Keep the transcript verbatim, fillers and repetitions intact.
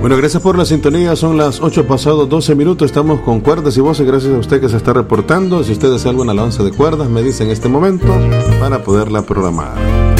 Bueno, gracias por la sintonía. Son las ocho pasados doce minutos. Estamos con cuerdas y voces. Gracias a usted que se está reportando. Si usted desea alguna alabanza de cuerdas, me dice en este momento para poderla programar.